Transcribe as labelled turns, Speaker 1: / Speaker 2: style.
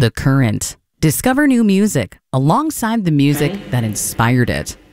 Speaker 1: The Current. Discover new music alongside the music that inspired it.